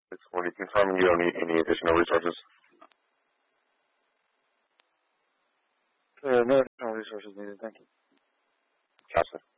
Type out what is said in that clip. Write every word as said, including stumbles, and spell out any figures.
six forty. Confirming you don't need any additional resources. Uh, no additional resources needed, thank you. Gotcha.